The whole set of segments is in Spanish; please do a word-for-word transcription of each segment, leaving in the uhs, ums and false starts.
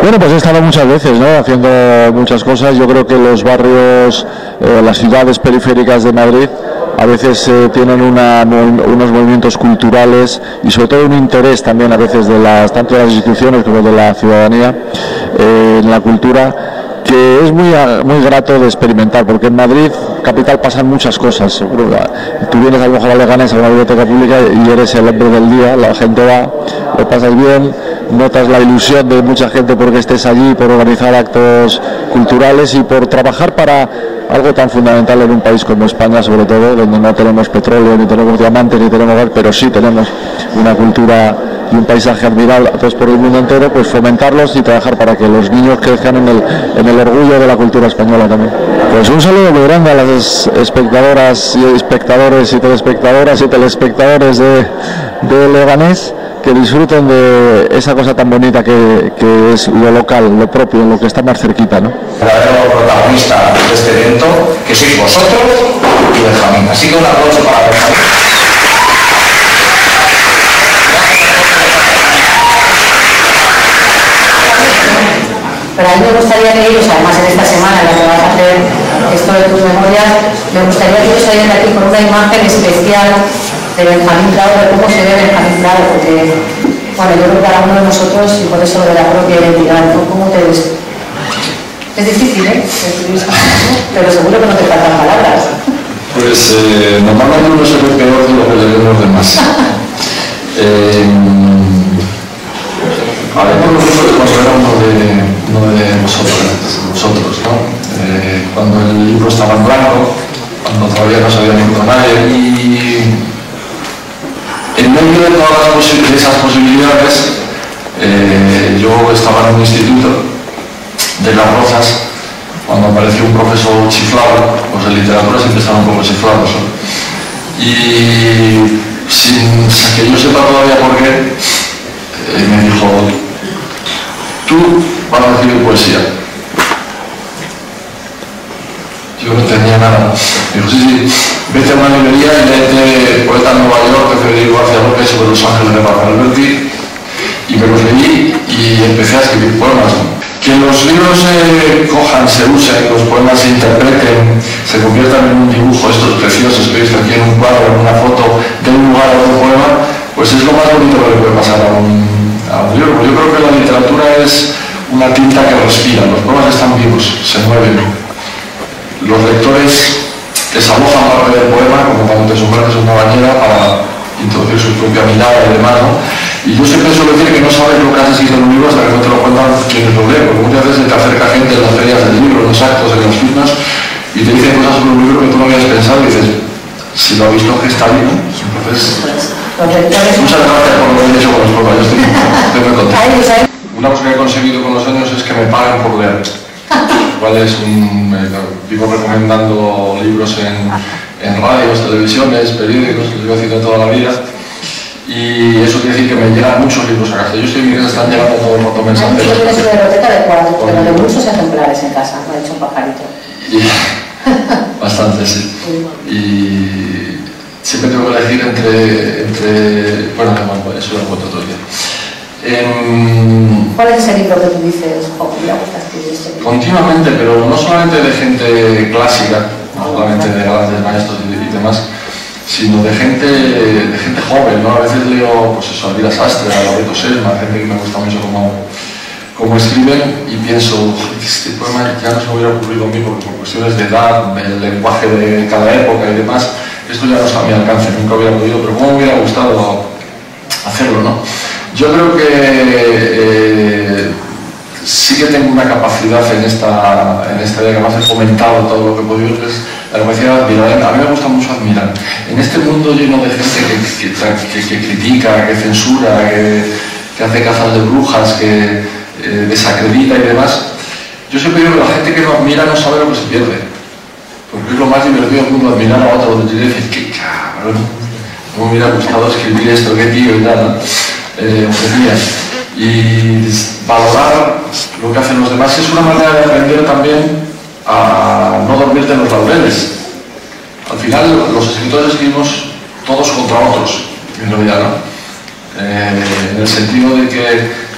Bueno, pues he estado muchas veces, ¿no?, haciendo muchas cosas. Yo creo que los barrios, eh, las ciudades periféricas de Madrid a veces eh, tienen una, unos movimientos culturales y sobre todo un interés también a veces de las, tanto de las instituciones como de la ciudadanía eh, en la cultura, que es muy, muy grato de experimentar, porque en Madrid capital pasan muchas cosas. Seguro, tú vienes a lo mejor a Leganés a una biblioteca pública y eres el hombre del día, la gente va, lo pasas bien, notas la ilusión de mucha gente porque estés allí, por organizar actos culturales y por trabajar para algo tan fundamental en un país como España, sobre todo, donde no tenemos petróleo, ni tenemos diamantes, ni tenemos gas, pero sí tenemos una cultura y un paisaje admirable pues, por el mundo entero, pues fomentarlos y trabajar para que los niños crezcan en el, en el orgullo de la cultura española también. Pues un saludo muy grande a las espectadoras y espectadores y telespectadoras y telespectadores de, de Leganés, que disfruten de esa cosa tan bonita que, que es lo local, lo propio, lo que está más cerquita, ¿no? El verdadero protagonista de este evento, que sois vosotros y Benjamín. Así que un aplauso para Benjamín. Pero a mí me gustaría que ellos, además en esta semana en la que vas a hacer esto de tus memorias, me gustaría que ellos salieran de aquí con una imagen especial de Benjamín Prado, de cómo se ve Benjamín Prado, porque, bueno, yo creo que cada uno de nosotros, y por eso lo de la propia identidad, ¿no? ¿Cómo te ves? Es difícil, ¿eh? Pero seguro que no te faltan palabras. Pues eh, normalmente uno se ve peor de lo que le ven los demás. eh, a ver, por ejemplo, cuando era uno de, uno de vosotros, vosotros ¿no? Eh, cuando el libro estaba en blanco, cuando todavía no se había leído nadie, y en medio de todas las posi de esas posibilidades, eh, yo estaba en un instituto de Las Rozas, cuando apareció un profesor chiflado. Pues en literatura siempre están un poco chiflados, ¿no? Y sin que yo sepa todavía por qué, eh, me dijo: tú vas a recibir poesía. Yo no entendía nada. Me dijo: sí, sí, vete a una librería y léete Poeta en Nueva York de Federico García Lorca sobre los ángeles de Rafael Alberti. Y me los leí y empecé a escribir poemas. Que los libros se cojan, se usen, los poemas se interpreten, se conviertan en un dibujo, estos preciosos que veis aquí en un cuadro, en una foto, de un lugar a otro poema, pues es lo más bonito que le puede pasar a un, a un libro. Yo creo que la literatura es una tinta que respira, los poemas están vivos, se mueven. Los lectores desalojan parte del poema, como cuando te sumerges en una bañera para introducir su propia mirada y demás, ¿no? Y yo siempre suelo decir que no sabes lo que has escrito en un libro hasta que no te lo cuentan quienes lo leen, porque muchas veces te acerca gente en las ferias del libro, en los actos, en las firmas, y te dicen cosas sobre un libro que tú no habías pensado y dices, si lo ha visto que está bien, ¿no? Entonces, muchas gracias por lo que he hecho con los poemas, yo estoy, estoy muy contento. Una cosa que he conseguido con los años es que me paguen por leer. Igual es un, eh, vivo recomendando libros en, en radios, televisiones, periódicos, los llevo haciendo toda la vida. Y eso quiere decir que me llegan muchos libros a casa. Yo estoy en mi casa, están llegando todo el rato mensajes. Yo tengo una biblioteca de cuatro, pero de muchos ejemplares en casa, me ha hecho un pajarito. Y, bastante, sí. Y siempre tengo que elegir entre, entre bueno, bueno, eso lo cuento todo el día. En, ¿Cuál es ese libro que tú dices, oh, me gusta escribir este libro? Continuamente, pero no solamente de gente clásica, no solamente de grandes maestros y, y demás, sino de gente, de gente joven, ¿no? A veces leo, pues eso, a Elvira Sastre, a Loreto Selma, gente que me gusta mucho como, como escriben, y pienso, este poema ya no se me hubiera ocurrido a mí porque por cuestiones de edad, del lenguaje de cada época y demás, esto ya no está a mi alcance, nunca hubiera podido, pero cómo me hubiera gustado hacerlo, ¿no? Yo creo que eh, sí que tengo una capacidad en esta, en esta área, que además he fomentado todo lo que he podido, que es la capacidad de admirar. A mí me gusta mucho admirar. En este mundo lleno de gente que, que, que, que critica, que censura, que, que hace cazas de brujas, que eh, desacredita y demás, yo siempre digo que la gente que no admira no sabe lo que se pierde. Porque es lo más divertido del mundo, admirar a otro, donde te dices, qué cabrón, cómo me hubiera gustado escribir esto, qué tío y tal, eh, y valorar lo que hacen los demás es una manera de aprender también a no dormirte en los laureles. Al final los escritores escribimos todos contra otros, en realidad, ¿no? Eh, en el sentido de que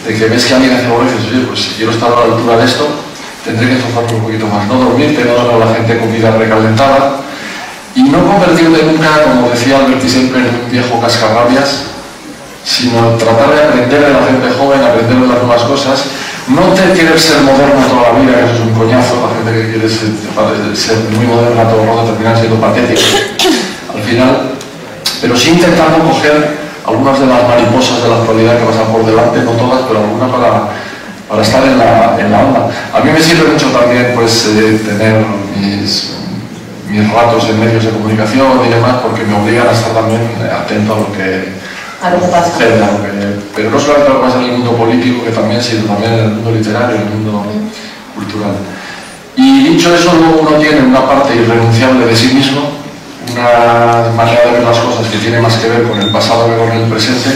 de que ves que alguien hace algo y dices, oye, pues si quiero estar a la altura de esto, tendré que esforzarme un poquito más, no dormirte, no darle a la gente comida recalentada y no convertirte nunca, como decía Alberti siempre, en un viejo cascarrabias, sino tratar de aprender de la gente joven, aprender de las nuevas cosas, no te querer ser moderno toda la vida, que eso es un coñazo, la gente que quiere ser, ser muy moderna todo el rato termina siendo patético al final, pero sí intentando coger algunas de las mariposas de la actualidad que pasan por delante, no todas, pero algunas para, para estar en la, en la onda. A mí me sirve mucho también pues, eh, tener mis, mis ratos en medios de comunicación y demás, porque me obligan a estar también atento a lo que a lo que pasa. Sucede, a lo que, pero no solamente a lo que pasa en el mundo político, que también, sino también en el mundo literario, en el mundo mm. cultural. Y dicho eso, luego uno tiene una parte irrenunciable de sí mismo, una manera de ver las cosas que tiene más que ver con el pasado que con el presente,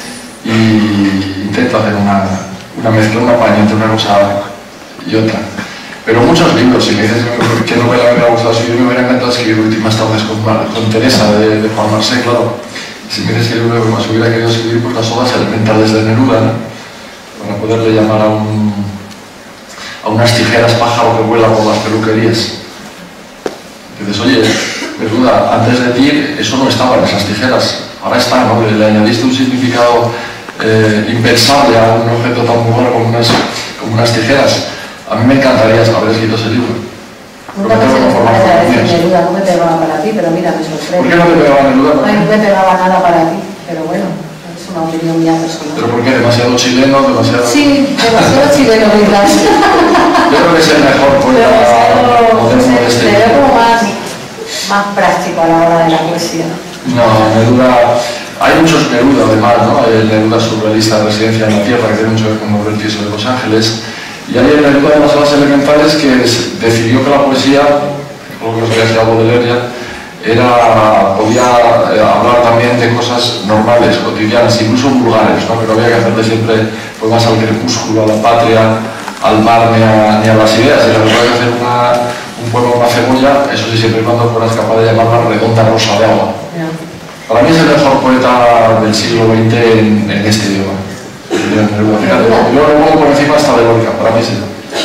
y intento hacer una, una mezcla, una paña entre una cosa y otra. Pero muchos libros, si me dices qué novela me ha gustado escribir, me hubiera encantado escribir Últimas tardes con, con Teresa de, de Juan Marsé, claro. Si me dices que el libro que más hubiera querido escribir, pues las odas elementales de Neruda, ¿no? Para poderle llamar a, un, a unas tijeras pájaro que vuela por las peluquerías. Dices, oye, Neruda, antes de ti eso no estaba en esas tijeras, ahora está, ¿no? Le, le añadiste un significado eh, impensable a un objeto tan vulgar como unas, como unas tijeras. A mí me encantaría haber escrito ese libro. Nunca pensé que me parece a veces Neruda, no me pegaba para ti, pero mira, me sorprende. ¿Por qué no te pegaba Neruda? Ay, no me pegaba nada para ti, pero bueno, es una opinión mía personal. ¿Pero por qué? ¿Demasiado chileno? Demasiado... Sí, demasiado chileno, mi clase. Yo creo que es el mejor poeta moderno de este libro. libro. como más, más práctico a la hora de la poesía. No, Neruda... Hay muchos Neruda, además, ¿no? El Neruda surrealista de Residencia en la Tierra, que tiene mucho que ver con Norberti de Los Ángeles. Y hay el Neruda de las odas elementales que decidió que la poesía, lo que os decía algo de leer ya, era, podía eh, hablar también de cosas normales, cotidianas, incluso vulgares, ¿no? Que no había que hacerle siempre poemas al crepúsculo, a la patria, al mar, ni a, ni a las ideas, sino que había que hacer una, un poema con una cebolla, eso sí, siempre y cuando fueras capaz de llamarla redonda rosa de agua. Yeah. Para mí es el mejor poeta del siglo veinte en, en este idioma. Fíjate, yo lo pongo por encima hasta de Lorca, para mí sí.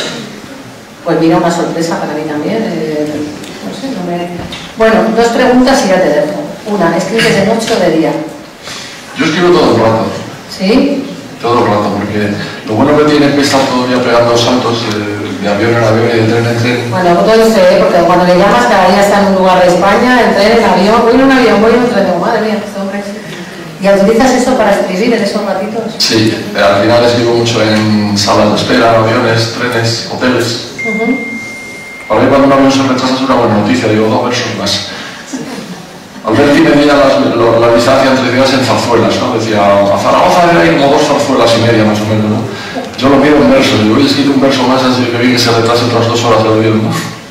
Pues mira, una sorpresa para mí también. Eh, no sé, no me... Bueno, dos preguntas y ya te dejo. Una, ¿escribes de noche o de día? Yo escribo todo el rato. ¿Sí? Todo el rato, porque lo bueno que tiene es que estar todo el día pegando saltos eh, de avión en avión y de tren en tren. Bueno, todo sé, ¿eh? Porque cuando le llamas cada día está en un lugar de España, en tren, en avión, voy en un avión, voy en un tren, digo, madre mía, este hombre... ¿Y utilizas eso para escribir en esos ratitos? Sí, al final escribo mucho en salas de espera, aviones, trenes, hoteles. Uh-huh. Para mí cuando un avión se retrasa es una buena noticia, digo dos versos más. Alberti medía la distancia entre ciudades en zarzuelas, ¿no? Decía, a Zaragoza hay como dos zarzuelas y media más o menos, ¿no? Yo lo mido en versos, digo, hoy he escrito un verso más así que vi que se retrase otras dos horas del avión, ¿no?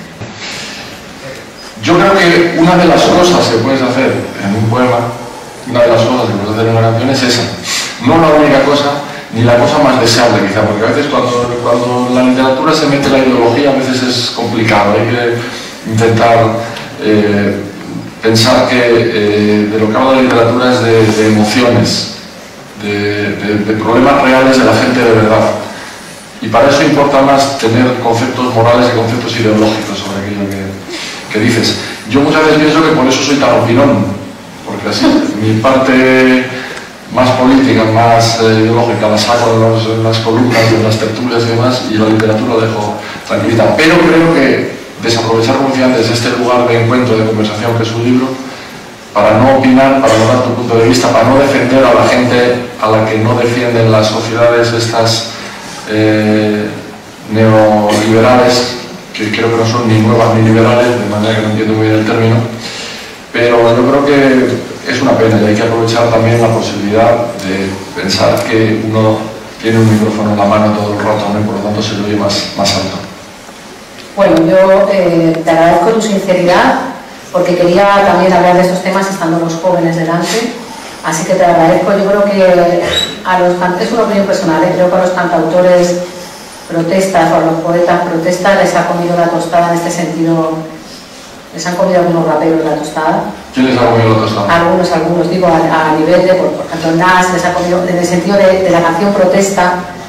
Yo creo que una de las cosas que puedes hacer en un poema, una de las cosas que puedes hacer en una canción es esa. No la única cosa, ni la cosa más deseable quizá, porque a veces cuando, cuando la literatura se mete la ideología, a veces es complicado, hay que intentar eh, pensar que eh, de lo que habla la literatura es de, de emociones, de, de, de problemas reales de la gente de verdad. Y para eso importa más tener conceptos morales y conceptos ideológicos sobre aquello que, que dices. Yo muchas veces pienso que por eso soy tan opinón, porque así mi parte más política, más eh, ideológica la saco en, los, en las columnas, en las tertulias y demás, y la literatura la dejo tranquilita. Pero creo que desaprovechar, como decía antes, este lugar de encuentro, de conversación que es un libro, para no opinar, para no dar tu punto de vista, para no defender a la gente a la que no defienden las sociedades estas eh, neoliberales, que creo que no son ni nuevas ni liberales, de manera que no entiendo muy bien el término. Pero yo creo que es una pena y hay que aprovechar también la posibilidad de pensar que uno tiene un micrófono en la mano todo el rato, ¿no? Y por lo tanto se lo oye más, más alto. Bueno, yo eh, te agradezco tu sinceridad porque quería también hablar de estos temas estando los jóvenes delante, así que te agradezco. Yo creo que a los es una opinión personal, ¿eh? Creo que a los cantautores protestas o a los poetas protestas les ha comido la tostada en este sentido. Les han comido algunos raperos la tostada. ¿Quién les ha comido la tostada? Algunos, algunos, digo, a, a nivel de, por, por ejemplo, Nas les ha comido, en el sentido de, de la canción protesta,